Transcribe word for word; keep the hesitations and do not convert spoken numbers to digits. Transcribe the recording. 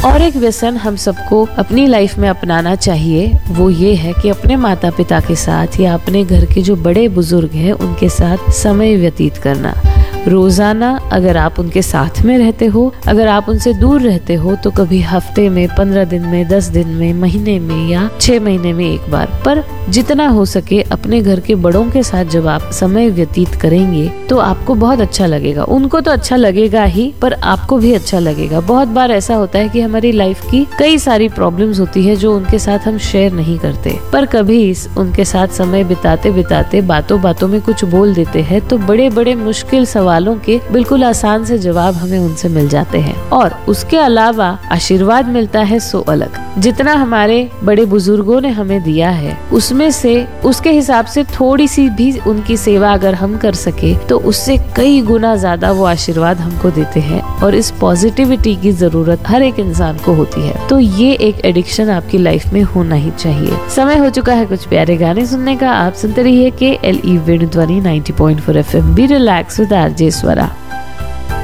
और एक व्यसन हम सबको अपनी लाइफ में अपनाना चाहिए, वो ये है कि अपने माता पिता के साथ या अपने घर के जो बड़े बुजुर्ग हैं उनके साथ समय व्यतीत करना। रोजाना अगर आप उनके साथ में रहते हो, अगर आप उनसे दूर रहते हो तो कभी हफ्ते में, पंद्रह दिन में, दस दिन में, महीने में या छह महीने में एक बार, पर जितना हो सके अपने घर के बड़ों के साथ जब आप समय व्यतीत करेंगे तो आपको बहुत अच्छा लगेगा। उनको तो अच्छा लगेगा ही, पर आपको भी अच्छा लगेगा। बहुत बार ऐसा होता है कि हमारी लाइफ की कई सारी प्रॉब्लम्स होती है जो उनके साथ हम शेयर नहीं करते, पर कभी इस उनके साथ समय बिताते बिताते बातों बातों में कुछ बोल देते हैं तो बड़े बड़े मुश्किल सवालों के बिल्कुल आसान से जवाब हमें उनसे मिल जाते हैं। और उसके अलावा आशीर्वाद मिलता है सो अलग। जितना हमारे बड़े बुजुर्गों ने हमें दिया है उसमें से, उसके हिसाब से थोड़ी सी भी उनकी सेवा अगर हम कर सके तो उससे कई गुना ज्यादा वो आशीर्वाद हमको देते हैं। और इस पॉजिटिविटी की जरूरत हर एक इंसान को होती है, तो ये एक एडिक्शन आपकी लाइफ में होना ही चाहिए। समय हो चुका है कुछ प्यारे गाने सुनने का। आप सुनते रहिए के L E वेणुध्वनि ninety point four F M. Be relax with RJ Swara.